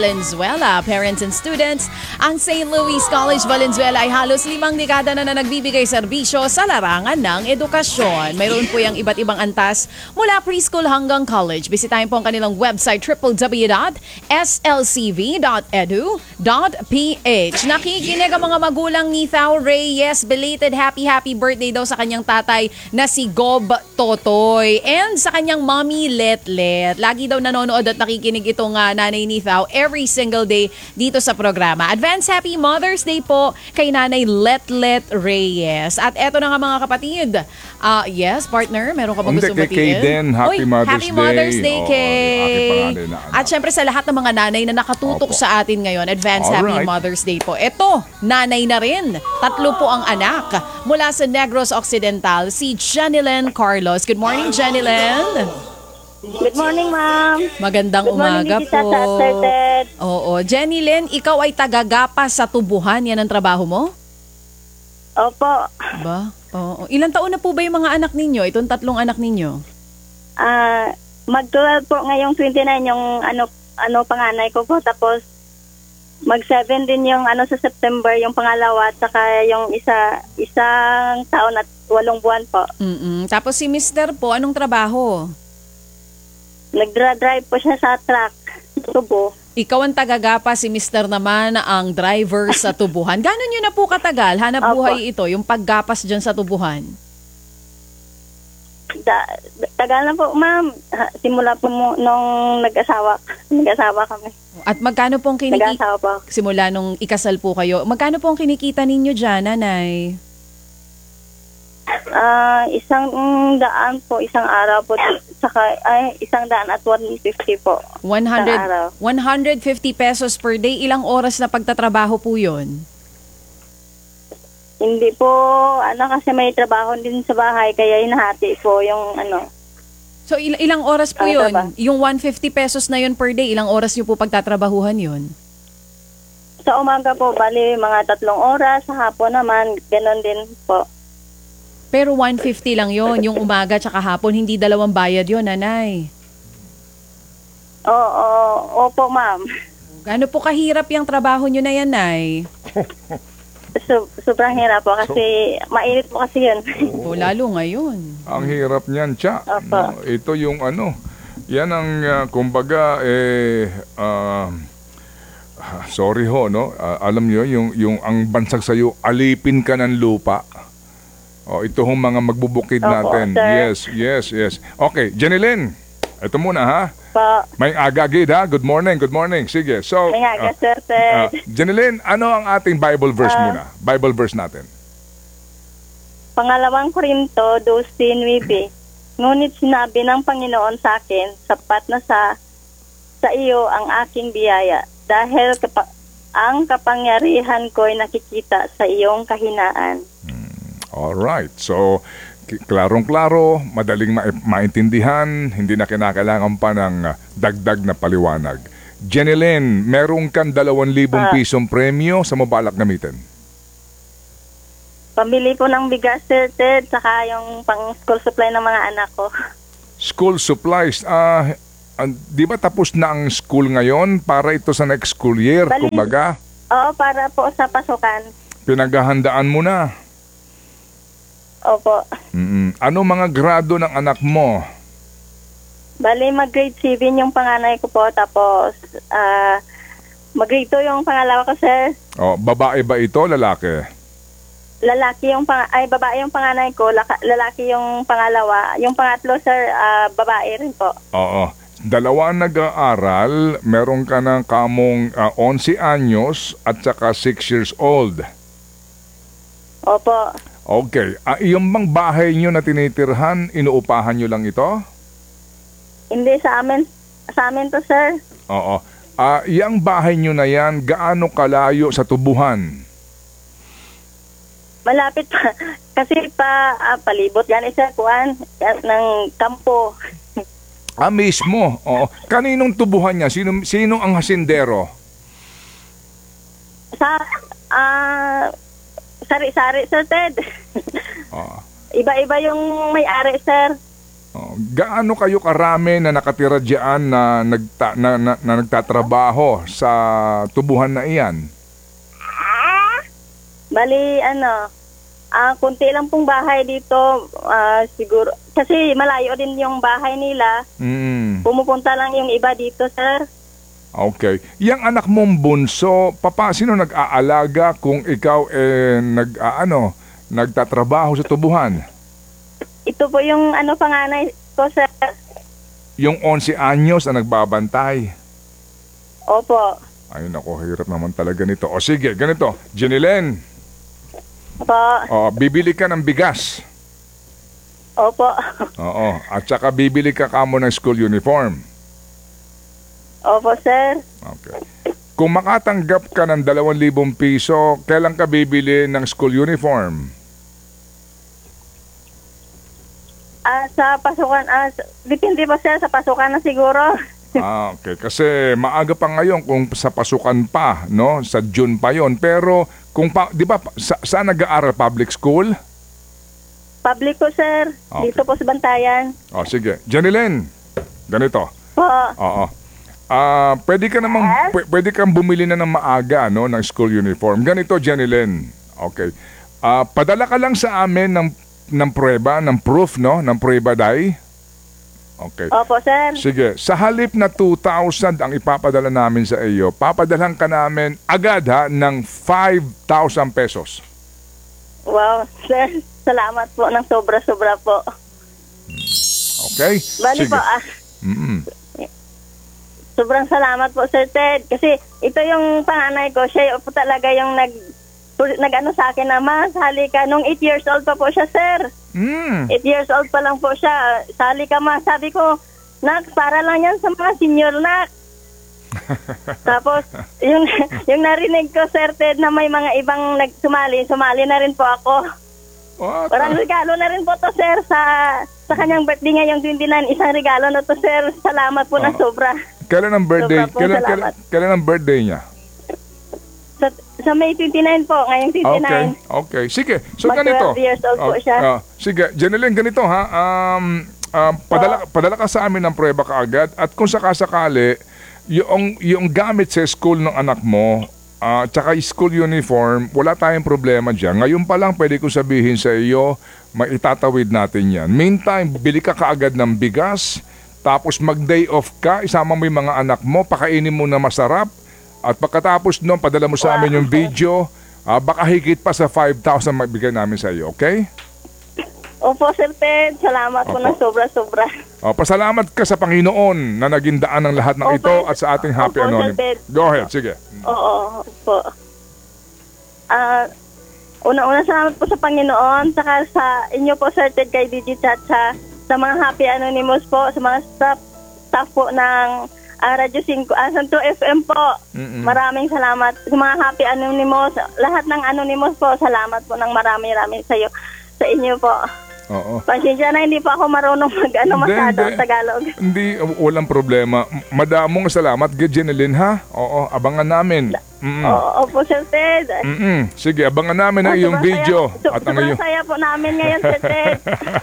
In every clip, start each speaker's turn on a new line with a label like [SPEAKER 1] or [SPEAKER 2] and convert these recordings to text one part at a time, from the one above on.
[SPEAKER 1] Valenzuela. Parents and students, ang St. Louis College Valenzuela ay halos 5 dekada na nagbibigay serbisyo sa larangan ng edukasyon. Mayroon po yung iba't ibang antas mula preschool hanggang college. Bisitahin po ang kanilang website www.slcv.edu.ph. Nakikinig ang mga magulang ni Thao Reyes. Belated happy birthday daw sa kanyang tatay na si Gob Totoy. And sa kanyang mommy Letlet. Lagi daw nanonood at nakikinig itong nanay ni Thao every single day dito sa programa. Advance Happy Mother's Day po kay Nanay Letlet Reyes. At eto na nga mga kapatid. Yes, partner, meron ka bang gusto batiin?
[SPEAKER 2] Kay din, Happy
[SPEAKER 1] Mother's Day, Kay. At syempre sa lahat ng mga nanay na nakatutok sa atin ngayon, advance Happy Mother's Day po. Eto, nanay na rin. 3 po ang anak. Mula sa Negros Occidental, si Jenilen Carlos. Good morning, Jenilen.
[SPEAKER 3] Good morning, ma'am.
[SPEAKER 1] Magandang umaga po. Oo, Jenilen, ikaw ay tagagapas sa tubuhan. Yan ang trabaho mo?
[SPEAKER 3] Opo.
[SPEAKER 1] Ba? Oo. Ilang taon na po ba yung mga anak ninyo? Itong 3 anak ninyo?
[SPEAKER 3] Mag-12 po ngayong 29 yung panganay ko po. Tapos mag-7 din yung sa September yung pangalawa at saka yung isang taon at 8 buwan po.
[SPEAKER 1] Tapos si Mister po, anong trabaho?
[SPEAKER 3] Nagdra-drive po siya sa truck, tubo.
[SPEAKER 1] Ikaw ang tagagapa, si Mister naman ang driver sa tubuhan. Gano'n nyo na po katagal? Hanap buhay ito, yung paggapas dyan sa tubuhan?
[SPEAKER 3] Tagal na po, ma'am. Simula po nung nag-asawa kami.
[SPEAKER 1] At magkano pong kinikita? Simula nung ikasal po kayo, magkano pong kinikita ninyo dyan, nanay?
[SPEAKER 3] 100 po, isang araw po. Saka, 100 at 150 po.
[SPEAKER 1] 150 pesos per day. Ilang oras na pagtatrabaho po yun?
[SPEAKER 3] Hindi po, kasi may trabaho din sa bahay, kaya hinahati po yung
[SPEAKER 1] So, ilang oras po yun? Yung 150 pesos na yun per day, ilang oras nyo po pagtatrabahuhan yun?
[SPEAKER 3] Sa umaga po, bali mga 3 oras. Sa hapon naman, gano'n din po.
[SPEAKER 1] Pero 150 lang yon, yung umaga tsaka hapon, hindi 2 bayad yon, nanay.
[SPEAKER 3] Opo, ma'am.
[SPEAKER 1] Gaano po kahirap yung trabaho nyo na yan, nay?
[SPEAKER 3] Sobrang hirap po kasi mainit po kasi yun.
[SPEAKER 1] Lalo ngayon.
[SPEAKER 2] Ang hirap niyan, Cha. No, ito yung yan ang kumbaga sorry ho, no? Alam nyo, yung ang bansag sa'yo, alipin ka ng lupa. Ito hong mga magbubukid natin.
[SPEAKER 3] Sir.
[SPEAKER 2] Yes. Okay, Jenilen, ito muna ha. May agagid ha. Good morning. Sige. So,
[SPEAKER 3] may aga, sir.
[SPEAKER 2] Jenilen, ano ang ating Bible verse muna? Bible verse natin.
[SPEAKER 3] Pangalawang Korinto 12:9. Ngunit sinabi ng Panginoon sa akin, sapat na sa iyo ang aking biyaya, dahil ang kapangyarihan ko'y nakikita sa iyong kahinaan.
[SPEAKER 2] Alright. So, klarong-klaro, madaling maintindihan, hindi na kinakailangan pa ng dagdag na paliwanag. Jenilen, meron kang 2,000 pisong premyo sa mabalak gamitin.
[SPEAKER 3] Pambili po ng bigas, sir, Ted, saka yung pang school supply ng mga anak ko.
[SPEAKER 2] School supplies, di ba tapos na ang school ngayon para ito sa next school year, kumbaga?
[SPEAKER 3] Oo, para po sa pasukan.
[SPEAKER 2] Pinaghahandaan mo na.
[SPEAKER 3] Opo.
[SPEAKER 2] Ano mga grado ng anak mo?
[SPEAKER 3] Bali, mag-grade 7 yung panganay ko po, tapos mag-grade 2 yung pangalawa ko, sir.
[SPEAKER 2] Babae ba ito, lalaki?
[SPEAKER 3] Babae yung panganay ko, lalaki yung pangalawa. Yung pangatlo, sir, babae rin po.
[SPEAKER 2] Oo. 2 nag-aaral, meron ka ng kamong 11 anyos at saka 6 years old.
[SPEAKER 3] Opo.
[SPEAKER 2] Okay. Yung bang bahay nyo na tinitirhan, inuupahan nyo lang ito?
[SPEAKER 3] Hindi, sa amin to, sir.
[SPEAKER 2] Oo. Yung bahay nyo na yan, gaano kalayo sa tubuhan?
[SPEAKER 3] Malapit pa. Kasi palibot yan, sir, ng kampo.
[SPEAKER 2] Mismo. Oo. Kaninong tubuhan niya? Sino ang hasindero?
[SPEAKER 3] Sari-sari, Sir Ted. Iba-iba yung may-ari, sir.
[SPEAKER 2] Gaano kayo karami na nakatira diyan na nagtatrabaho sa tubuhan na iyan?
[SPEAKER 3] Bali, kunti lang pong bahay dito, siguro. Kasi malayo din yung bahay nila. Pumupunta lang yung iba dito, sir.
[SPEAKER 2] Okay. Yang anak mong bunso, sino nag-aalaga kung ikaw nagtatrabaho sa tubuhan?
[SPEAKER 3] Ito po yung panganay ko, sir.
[SPEAKER 2] Yung 11 anyos na nagbabantay.
[SPEAKER 3] Opo.
[SPEAKER 2] Ay, nako, hirap naman talaga nito. O sige, ganito. Jenilen,
[SPEAKER 3] Opo.
[SPEAKER 2] bibili ka ng bigas.
[SPEAKER 3] Opo.
[SPEAKER 2] Oo. At saka bibili ka kamo ng school uniform.
[SPEAKER 3] Opo, sir.
[SPEAKER 2] Okay. Kung makatanggap ka ng 2,000 piso, kailan ka bibili ng school uniform?
[SPEAKER 3] Sa pasukan, depende po, sir, sa pasukan na siguro.
[SPEAKER 2] Okay. Kasi maaga pa ngayon kung sa pasukan pa, no? Sa June pa yon. Pero, di ba, saan nag-aaral? Public school?
[SPEAKER 3] Public po, sir.
[SPEAKER 2] Okay.
[SPEAKER 3] Dito po sa Bantayan.
[SPEAKER 2] Sige. Janilen, ganito.
[SPEAKER 3] Po.
[SPEAKER 2] Oo. Pwede kang bumili na ng maaga, no, ng school uniform. Ganito, Janilen. Okay. Padala ka lang sa amin ng prueba, ng proof, no, ng prueba dai. Okay.
[SPEAKER 3] Opo, sir.
[SPEAKER 2] Sige, sa halip na 2,000 ang ipapadala namin sa iyo, papadalan ka namin agad ng 5,000 pesos.
[SPEAKER 3] Wow, sir. Salamat po ng sobra-sobra po.
[SPEAKER 2] Okay?
[SPEAKER 3] Bali
[SPEAKER 2] Sige.
[SPEAKER 3] po, sobrang salamat po, Sir Ted. Kasi ito yung panganay ko. Siya po talaga yung nag-ano sa akin na, "Ma, sali ka." Nung 8 years old pa po siya, sir. 8 years old pa lang po siya. "Sali ka, Ma." Sabi ko, "Nak, para lang yan sa mga senior, nak." Tapos, yung narinig ko, Sir Ted, na may mga ibang sumali na rin po ako. Parang regalo na rin po to, sir, sa kanyang birthday ngayong 29. Isang regalo na to, sir. Salamat po na sobra.
[SPEAKER 2] Kailan ang birthday?
[SPEAKER 3] Sobra po,
[SPEAKER 2] Kailan ang birthday niya?
[SPEAKER 3] Sa May 29 po, ngayong 29.
[SPEAKER 2] Okay. Sige. So
[SPEAKER 3] Mag-
[SPEAKER 2] ganito.
[SPEAKER 3] 12 years old po siya.
[SPEAKER 2] Sige, Janeline, ganito ha. Padala ka sa amin ng prueba kaagad at kung sakasakali, yung gamit sa school ng anak mo, tsaka school uniform, wala tayong problema dyan. Ngayon pa lang pwede ko sabihin sa iyo, maitatawid natin yan. Meantime, bili ka kaagad ng bigas, tapos mag-day off ka, isama mo yung mga anak mo, pakainin mo na masarap, at pagkatapos nun, padala mo sa amin yung video, baka higit pa sa 5,000 magbigay namin sa iyo, okay?
[SPEAKER 3] Opo, Sir Ted. Salamat po
[SPEAKER 2] Opo.
[SPEAKER 3] na sobra-sobra.
[SPEAKER 2] Pasalamat ka sa Panginoon na naging daan ng lahat ng
[SPEAKER 3] Opo,
[SPEAKER 2] ito at sa ating Happy
[SPEAKER 3] Opo,
[SPEAKER 2] Anonym.
[SPEAKER 3] Sir Ted.
[SPEAKER 2] Go ahead, sige.
[SPEAKER 3] Oo, po. Una-una salamat po sa Panginoon, saka sa inyo po, Sir Ted, kay DJ Chacha, sa mga Happy Anonymous po, sa mga staff po ng Radyo 5, Santo FM po. Maraming salamat. Sa mga Happy Anonymous, lahat ng Anonymous po, salamat po ng marami-rami sa inyo po.
[SPEAKER 2] Oo.
[SPEAKER 3] Pasensya na, hindi pa ako marunong masyado Tagalog.
[SPEAKER 2] Hindi, walang problema. Madamong salamat, Janeline, ha? Oo, abangan namin.
[SPEAKER 3] Opo, Sir Ted.
[SPEAKER 2] Sige, abangan namin ang iyong video. At ang
[SPEAKER 3] sobrang saya po namin ngayon, Sir Ted.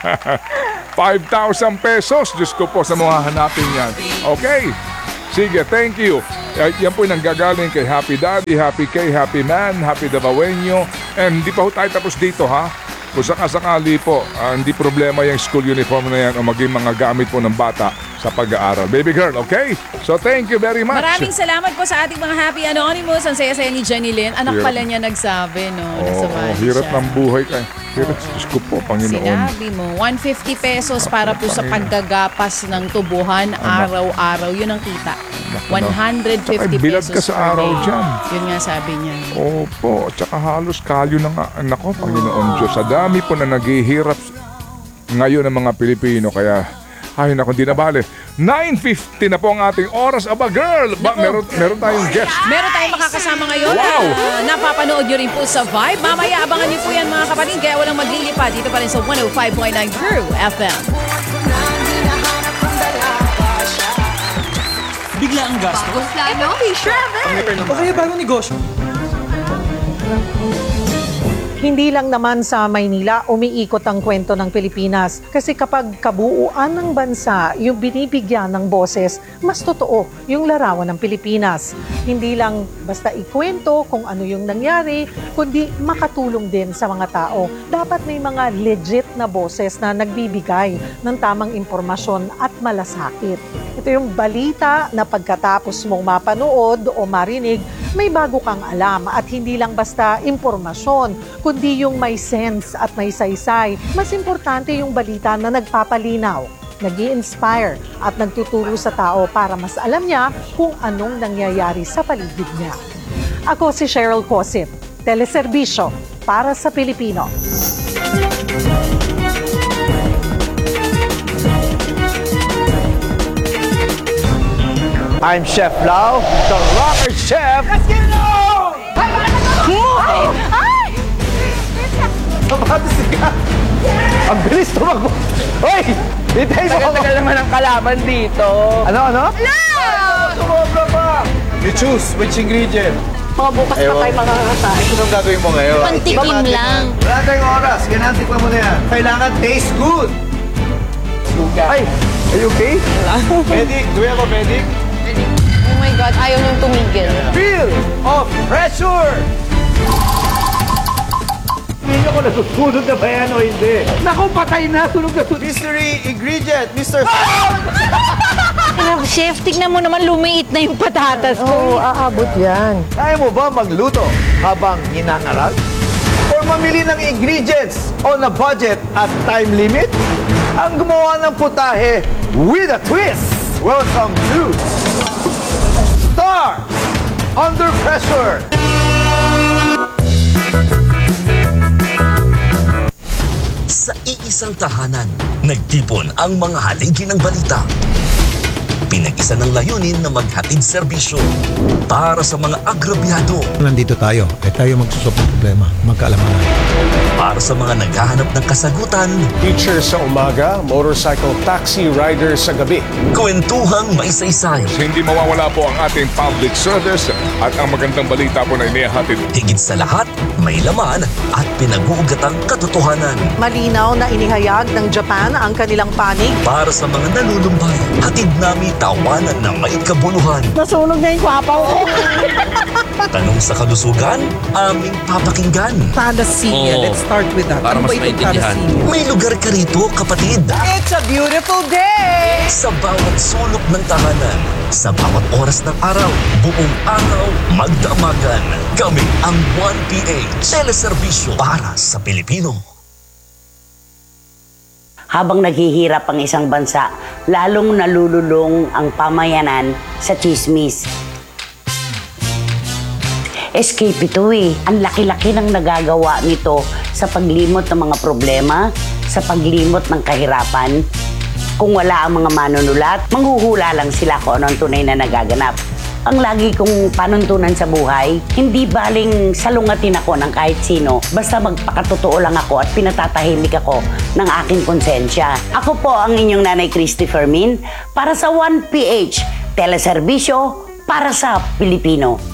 [SPEAKER 2] 5,000 pesos. Diyos ko po, sa mga hanapin yan. Okay. Sige, thank you. Yan po yung nanggagaling kay Happy Daddy, Happy K, Happy Man, Happy Dabawenyo. And hindi pa ho tayo tapos dito, ha? Kung sakasakali po, hindi problema yung school uniform na yan o maging mga gamit po ng bata sa pag-aaral. Baby girl, okay? So thank you very much.
[SPEAKER 1] Maraming salamat po sa ating mga Happy Anonymous. Ang saya-saya ni Jenny Lynn. Anak pala niya nagsabi, no?
[SPEAKER 2] Hirap ng buhay kayo. Hirap, Diyos ko po, Panginoon.
[SPEAKER 1] Sinabi mo, 150 pesos para po sa paggagapas ng tubuhan araw-araw. Yun ang kita. 150
[SPEAKER 2] bilad
[SPEAKER 1] pesos
[SPEAKER 2] ka sa
[SPEAKER 1] per
[SPEAKER 2] araw
[SPEAKER 1] day.
[SPEAKER 2] dyan.
[SPEAKER 1] Yun nga sabi niya.
[SPEAKER 2] Opo, tsaka halos kalyo na nga. Nako, Panginoon Diyos. Sa dami po na naghihirap ngayon ng mga Pilipino. Kaya, ay naku, hindi na bale. 9:50 na po ang ating oras. Aba, girl! Meron tayong guest.
[SPEAKER 1] Meron tayong makakasama ngayon.
[SPEAKER 2] Wow!
[SPEAKER 1] Napapanood nyo rin po sa Vibe. Mamaya, abangan nyo po yan mga kapatid. Kaya walang maglilipad. Dito pa rin sa 105.9 True FM.
[SPEAKER 4] Bigla ang gasto.
[SPEAKER 5] Plano? Sure,
[SPEAKER 4] O kaya bagong negosyo. Hindi lang naman sa Maynila umiikot ang kwento ng Pilipinas. Kasi kapag kabuuan ng bansa yung binibigyan ng boses, mas totoo yung larawan ng Pilipinas. Hindi lang basta ikwento kung ano yung nangyari, kundi makatulong din sa mga tao. Dapat may mga legit na boses na nagbibigay ng tamang impormasyon at malasakit. Ito yung balita na pagkatapos mong mapanood o marinig, may bago kang alam at hindi lang basta impormasyon, kundi yung may sense at may saysay. Mas importante yung balita na nagpapalinaw, nag-i-inspire at nagtuturo sa tao para mas alam niya kung anong nangyayari sa paligid niya. Ako si Cheryl Cosip, Teleserbisyo para sa Pilipino.
[SPEAKER 5] I'm Chef Lau, the rocker chef. Let's get it on! Ay! Kabatis ka! Ang bilis tumakbo! Hoy! Hintay mo ako!
[SPEAKER 6] Tagal naman ang kalaban dito.
[SPEAKER 5] Ano? Sumobra pa! You choose which ingredient.
[SPEAKER 4] Mga bukas pa tayo makakakain.
[SPEAKER 5] Anong gagawin mo ngayon?
[SPEAKER 7] Pantikim lang.
[SPEAKER 5] Wala tayong oras. Ganyan, tikman mo na yan. Kailangan taste good. Ay! Are you okay? Medic? Do we have a medic?
[SPEAKER 7] Oh my God, ayaw niyong tumigil.
[SPEAKER 5] Feel of pressure! Hindi ko nasusunod na ba yan o hindi? Naku, patay na! Sunog na sunog! Mystery ingredient, Mr.
[SPEAKER 7] Chef, tignan mo naman lumiit na yung patatas ko.
[SPEAKER 4] aabot yan.
[SPEAKER 5] Kaya mo ba magluto habang hinangarag? Or mamili ng ingredients on a budget at time limit? Ang gumawa ng putahe with a twist! Welcome to Star Under Pressure!
[SPEAKER 8] Sa iisang tahanan, nagtipon ang mga haligi ng balita. Pinag-isa ng layunin na maghatid serbisyo para sa mga agrabyado,
[SPEAKER 9] Nandito tayo, tayo magsusop ng problema, magkaalaman.
[SPEAKER 8] para sa mga naghahanap ng kasagutan,
[SPEAKER 10] Teacher sa umaga, motorcycle taxi rider sa gabi.
[SPEAKER 8] kwentuhang may saysay.
[SPEAKER 2] Hindi mawawala po ang ating public service at ang magandang balita po na inihahatid.
[SPEAKER 8] Higit sa lahat, may laman at pinag-uugatang katotohanan.
[SPEAKER 4] Malinaw na inihayag ng Japan ang kanilang panig.
[SPEAKER 8] Para sa mga nalulumbay, hatid namin tawanan na may kabuluhan.
[SPEAKER 4] Nasunog na yung kwapaw ko.
[SPEAKER 8] Tanong sa kalusugan, aming papakinggan.
[SPEAKER 6] Panacea. Let's start with that. Para mas maintindihan.
[SPEAKER 8] May lugar ka rito, kapatid.
[SPEAKER 4] It's a beautiful day!
[SPEAKER 8] Sa bawat sulok ng tahanan, sa bawat oras ng araw, buong araw, magdamagan. Kami ang 1PH, teleserbisyo para sa Pilipino.
[SPEAKER 11] Habang naghihirap ang isang bansa, lalong nalululong ang pamayanan sa chismis. Escape ito eh. Ang laki-laki ng nagagawa nito sa paglimot ng mga problema, sa paglimot ng kahirapan. Kung wala ang mga manunulat, manghuhula lang sila kung ano ang tunay na nagaganap. Ang lagi kong panuntunan sa buhay, hindi baling salungatin ako ng kahit sino, basta magpakatotoo lang ako at pinatatahimik ako ng aking konsensya. Ako po ang inyong Nanay Christy Fermin para sa 1PH, teleserbisyo para sa Pilipino.